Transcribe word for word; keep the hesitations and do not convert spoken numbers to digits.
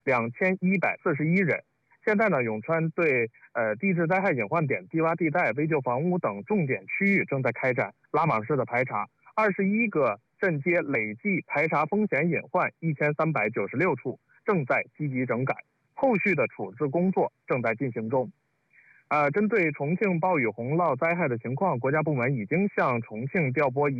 两千一百四十一人。现在呢，永川对呃地质灾害隐患点、低洼地带、危旧房屋等重点区域正在开展拉网式的排查，二十一个镇街累计排查风险隐患一千三百九十六处，正在积极整改，后续的处置工作正在进行中。呃，针对重庆暴雨洪涝灾害的情况，国家部门已经向重庆调拨